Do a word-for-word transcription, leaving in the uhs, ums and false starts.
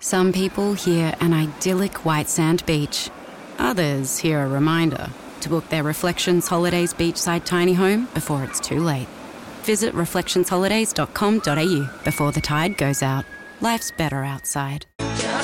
Some people hear an idyllic white sand beach. Others hear a reminder to book their Reflections Holidays beachside tiny home before it's too late. Visit reflections holidays dot com dot a u before the tide goes out. Life's better outside.